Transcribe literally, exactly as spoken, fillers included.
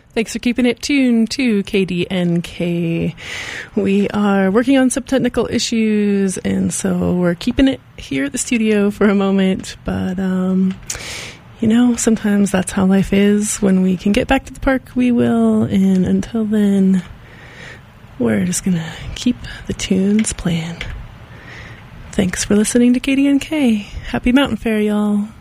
Thanks for keeping it tuned to K D N K. We are working on some technical issues, and so we're keeping it here at the studio for a moment. But, um, you know, sometimes that's how life is. When we can get back to the park, we will. And until then, we're just going to keep the tunes playing. Thanks for listening to K D N K. Happy Mountain Fair, y'all.